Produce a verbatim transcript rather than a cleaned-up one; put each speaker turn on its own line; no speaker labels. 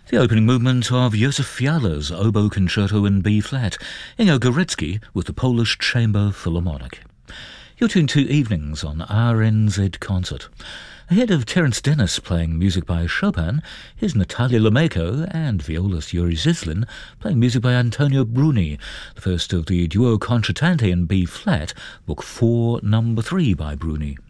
The opening movement of Josef Fiala's Oboe Concerto in B-flat, Ingo Gorecki with the Polish Chamber Philharmonic. You're tuned to Evenings on R N Z Concert. Ahead of Terence Dennis playing music by Chopin, here's Natalia Lameko and violist Yuri Zislin playing music by Antonio Bruni, the first of the duo concertante in B-flat, Book four, Number three by Bruni.